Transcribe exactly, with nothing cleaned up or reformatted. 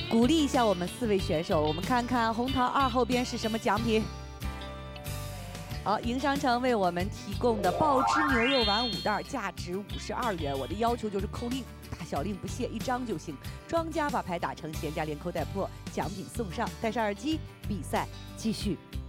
鼓励一下我们四位选手，我们看看红桃二后边是什么奖品。好，营商城为我们提供的爆汁牛肉丸五袋，价值五十二元。我的要求就是扣令，大小令不限，一张就行。庄家把牌打成，闲家连扣带破，奖品送上。戴上耳机，比赛继续。